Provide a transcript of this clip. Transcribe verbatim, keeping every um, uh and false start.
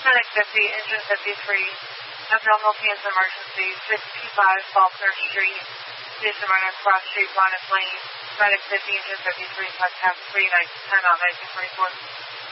Medic fifty, engine fifty-three, abdominal cancer emergency, six two five Faulkner Street, Station Minor Cross Street, Bonnet Lane. Medic fifty, engine fifty-three, contact three nine ten out nineteen twenty-four.